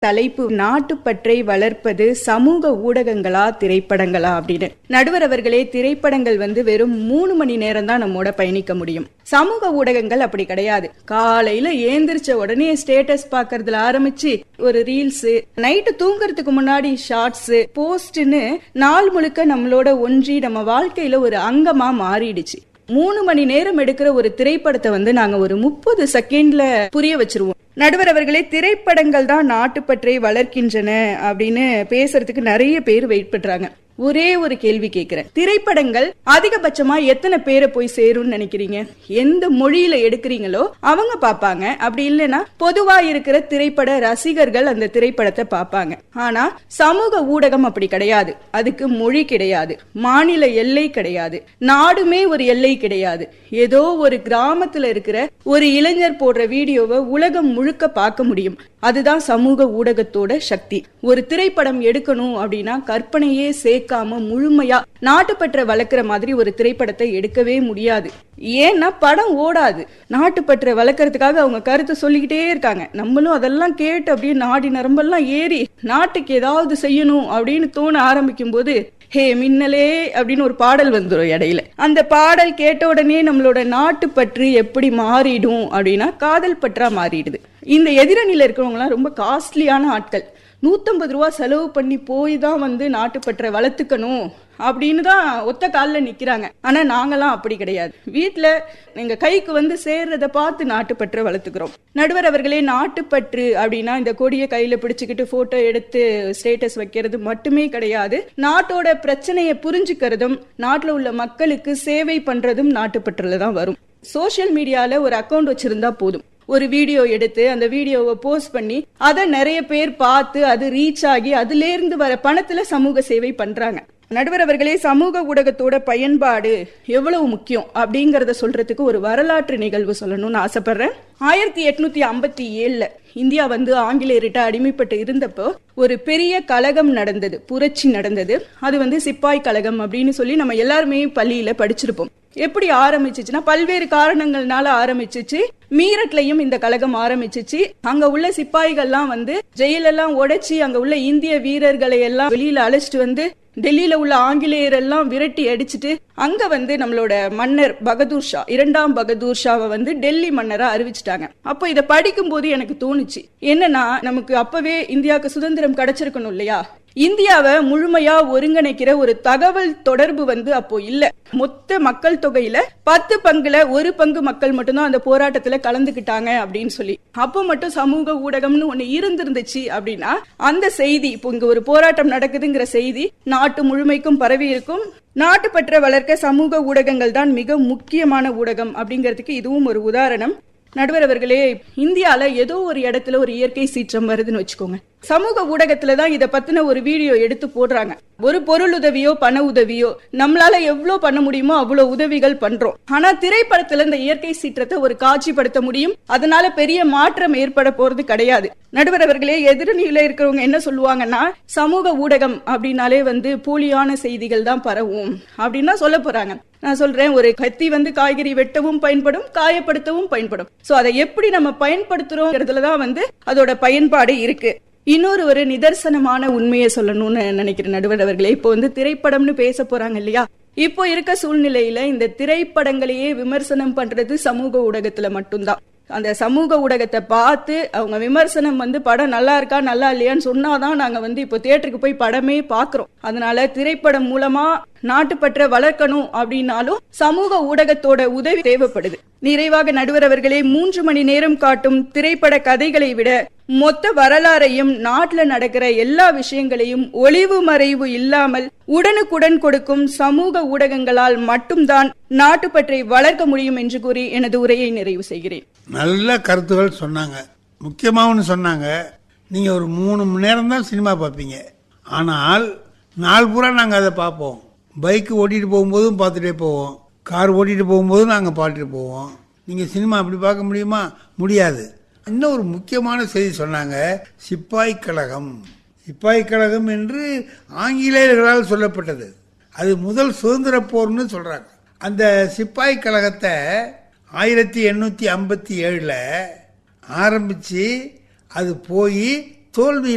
தலைப்பு நாட்டுப்பற்றை வளர்ப்பது சமூக ஊடகங்களா திரைப்படங்களா அப்படின்னு. நடுவர் அவர்களே, திரைப்படங்கள் வெறும் 3 மணி நேரம் தான் நம்மோட பயணிக்க முடியும். சமூக ஊடகங்கள் அப்படி கிடையாது. காலையில ஏந்திரிச்ச உடனே ஸ்டேட்டஸ் பாக்குறதுல ஆரம்பிச்சு ஒரு ரீல்ஸ், நைட்டு தூங்குறதுக்கு முன்னாடி ஷார்ட்ஸ், போஸ்ட்னு நாள் முழுக்க நம்மளோட ஒன்றி நம்ம வாழ்க்கையில ஒரு அங்கமா மாறிடுச்சு. 3 மணி நேரம் எடுக்கிற ஒரு திரைப்படத்தை நாங்க ஒரு 30 செகண்ட்ல புரிய வச்சிருவோம். நடுவர் அவர்களே, திரைப்படங்கள் தான் நாட்டுப்பற்றை வளர்க்கின்றன அப்படின்னு பேசுறதுக்கு நிறைய பேர் வெயிட் பண்றாங்க. ஒரே ஒரு கேள்வி கேட்கிறேன். திரைப்படங்கள் அதிகபட்சமா எத்தனை பேரை போய் சேரும்னு நினைக்கிறீங்க? எந்த மொழியில எடுக்கிறீங்களோ அவங்க பாப்பாங்க. அப்படி இல்லைன்னா பொதுவா இருக்கிற திரைப்பட ரசிகர்கள் அந்த திரைப்படத்தை பாப்பாங்க. ஆனா சமூக ஊடகம் அப்படி கிடையாது. அதுக்கு மொழி கிடையாது, மாநில எல்லை கிடையாது, நாடுமே ஒரு எல்லை கிடையாது. ஏதோ ஒரு கிராமத்துல இருக்கிற ஒரு இளைஞர் போடுற வீடியோவை உலகம் முழுக்க பார்க்க முடியும். அதுதான் சமூக ஊடகத்தோட சக்தி. ஒரு திரைப்படம் எடுக்கணும் அப்படின்னா கற்பனையே சேர்க்காம முழுமையா நாட்டுப்பற்றை வளர்க்கிற மாதிரி ஒரு திரைப்படத்தை எடுக்கவே முடியாது. ஏன்னா படம் ஓடாது. நாட்டுப்பற்றை வளர்க்கறதுக்காக அவங்க கருத்தை சொல்லிக்கிட்டே இருக்காங்க. நம்மளும் அதெல்லாம் கேட்டு அப்படியே நாடி நரம்பெல்லாம் ஏறி நாட்டுக்கு ஏதாவது செய்யணும் அப்படின்னு தோண ஆரம்பிக்கும் போது ஹே மின்னலே அப்படின்னு ஒரு பாடல் வந்துடும் இடையில. அந்த பாடல் கேட்ட உடனே நம்மளோட நாட்டுப்பற்று எப்படி மாறிடும் அப்படின்னா காதல் பற்றா மாறிடுது. இந்த எதிரணியில இருக்கிறவங்களாம் ரொம்ப காஸ்ட்லியான ஆட்கள். 150 ரூபா செலவு பண்ணி போய் தான் நாட்டுப்பற்றை வளர்த்துக்கணும் அப்படின்னு தான் ஒத்த காலில் நிக்கிறாங்க. ஆனா நாங்கெல்லாம் அப்படி கிடையாது. வீட்டுல எங்க கைக்கு சேர்றத பார்த்து நாட்டுப்பற்றை வளர்த்துக்கிறோம். நடுவர் அவர்களே, நாட்டுப்பற்று அப்படின்னா இந்த கொடியை கையில பிடிச்சுக்கிட்டு போட்டோ எடுத்து ஸ்டேட்டஸ் வைக்கிறது மட்டுமே கிடையாது. நாட்டோட பிரச்சனையை புரிஞ்சுக்கிறதும் நாட்டுல உள்ள மக்களுக்கு சேவை பண்றதும் நாட்டுப்பற்றுல தான் வரும். சோசியல் மீடியால ஒரு அக்கௌண்ட் வச்சிருந்தா போதும். ஒரு வீடியோ எடுத்து அந்த வீடியோவை போஸ்ட் பண்ணி அதை நிறைய பேர் பார்த்து அது ரீச் ஆகி அதுல இருந்து வர பணத்துல சமூக சேவை பண்றாங்க. நடுவர் அவர்களே, சமூக ஊடகத்தோட பயன்பாடு எவ்வளவு முக்கியம் அப்படிங்கறத சொல்றதுக்கு ஒரு வரலாற்று நிகழ்வு சொல்லணும்னு ஆசைப்படுறேன். 1857 இந்தியா ஆங்கிலேயர்கிட்ட அடிமைப்பட்டு இருந்தப்போ ஒரு பெரிய கலகம் நடந்தது, புரட்சி நடந்தது. அது சிப்பாய் கலகம் அப்படின்னு சொல்லி நம்ம எல்லாருமே பள்ளியில படிச்சிருப்போம். எப்படி ஆரம்பிச்சிச்சுன்னா பல்வேறு காரணங்கள்னால ஆரம்பிச்சிச்சு. மீரட்லயும் இந்த கலகம் ஆரம்பிச்சிச்சு. அங்க உள்ள சிப்பாய்கள்லாம் ஜெயிலெல்லாம் உடைச்சி அங்க உள்ள இந்திய வீரர்களை எல்லாம் வெளியில அழைச்சிட்டு டெல்லியில உள்ள ஆங்கிலேயர் எல்லாம் விரட்டி அடிச்சுட்டு அங்க நம்மளோட மன்னர் பகதூர் ஷா, 2ஆம் பகதூர் ஷாவை டெல்லி மன்னரா அறிவிச்சிட்டாங்க. அப்போ இதை படிக்கும் போது எனக்கு தோணுச்சு, என்னன்னா நமக்கு அப்பவே இந்தியாவுக்கு சுதந்திரம் கிடைச்சிருக்கணும் இல்லையா? இந்தியாவை முழுமையா ஒருங்கிணைக்கிற ஒரு தகவல் தொடர்பு அப்போ இல்ல. மொத்த மக்கள் தொகையில 10 பங்குல 1 பங்கு மக்கள் மட்டும்தான் அந்த போராட்டத்துல கலந்துக்கிட்டாங்க அப்படின்னு சொல்லி. அப்போ மட்டும் சமூக ஊடகம்னு ஒண்ணு இருந்துச்சு அப்படின்னா அந்த செய்தி, இப்போ இங்க ஒரு போராட்டம் நடக்குதுங்கிற செய்தி நாட்டு முழுமைக்கும் பரவி இருக்கும். நாட்டுப்பற்றை வளர்க்க சமூக ஊடகங்கள் தான் மிக முக்கியமான ஊடகம் அப்படிங்கிறதுக்கு இதுவும் ஒரு உதாரணம். நடுவர் அவர்களே, இந்தியால ஏதோ ஒரு இடத்துல ஒரு இயற்கை சீற்றம் வருதுன்னு வச்சுக்கோங்க. சமூக ஊடகத்துலதான் இத பத்தின ஒரு வீடியோ எடுத்து போடுறாங்க. ஒரு பொருள் உதவியோ பண உதவியோ நம்மளால எவ்வளவு பண்ண முடியுமோ அவ்வளவு உதவிகள் பண்றோம். ஆனா திரைப்படத்துல இந்த இயற்கை சீற்றத்தை ஒரு காட்சிப்படுத்த முடியும். அதனால பெரிய மாற்றம் ஏற்பட போறது கிடையாது. நடுவர் அவர்களே, எதிரணியில இருக்கிறவங்க என்ன சொல்லுவாங்கன்னா சமூக ஊடகம் அப்படின்னாலே போலியான செய்திகள் தான் பரவும் அப்படின்னா சொல்ல போறாங்க. நான் சொல்றேன், ஒரு கத்தி காய்கறி வெட்டவும் பயன்படும், காயப்படுத்தவும் பயன்படும். சோ அதை எப்படி நம்ம பயன்படுத்துறோம்ங்கிறதுலதான் அதோட பயன்பாடு இருக்கு. இன்னொரு ஒரு நிதர்சனமான உண்மையை சொல்லணும்னு நினைக்கிறேன் நடுவர் அவர்களே. இப்போ திரைப்படம்னு பேச போறாங்க இல்லையா? இப்போ இருக்க சூழ்நிலையில இந்த திரைப்படங்களையே விமர்சனம் பண்றது சமூக ஊடகத்துல மட்டும்தான். அந்த சமூக ஊடகத்தை பார்த்து அவங்க விமர்சனம் படம் நல்லா இருக்கா நல்லா இல்லையான்னு சொன்னாதான் நாங்க இப்போ தியேட்டருக்கு போய் படமே பாக்குறோம். அதனால திரைப்படம் மூலமா நாட்டுப்பற்றை வளர்க்கணும் அப்படின்னாலும் சமூக ஊடகத்தோட உதவி தேவைப்படுது. நிறைவாக நடுவர் அவர்களே, 3 மணி நேரம் காட்டும் திரைப்பட கதைகளை விட மொத்த வரலாறையும் நாட்டுல நடக்கிற எல்லா விஷயங்களையும் ஒளிவு மறைவு இல்லாமல் உடனுக்குடன் கொடுக்கும் சமூக ஊடகங்களால் மட்டும்தான் நாட்டுப்பற்றை வளர்க்க முடியும் என்று கூறி எனது உரையை நிறைவு செய்கிறேன். நல்ல கருத்துகள் சொன்னாங்க. முக்கியமானு சொன்னாங்க, நீங்க ஒரு 3 மணி நேரம் தான் சினிமா பார்ப்பீங்க. ஆனால் நாள் பூரா நாங்க அதை பார்ப்போம். பைக்கு ஓட்டிட்டு போகும்போதும் பார்த்துட்டே போவோம், கார் ஓட்டிட்டு போகும்போதும் நாங்கள் பாட்டுட்டு போவோம். நீங்க சினிமா அப்படி பார்க்க முடியுமா? முடியாது. இன்னும் ஒரு முக்கியமான செய்தி சொன்னாங்க, சிப்பாய் கழகம். சிப்பாய் கழகம் என்று ஆங்கிலேயர்களால் சொல்லப்பட்டது. அது முதல் சுதந்திர போர்னு சொல்றாங்க. அந்த சிப்பாய் கழகத்தை 1857 ஆரம்பிச்சு அது போய் தோல்வி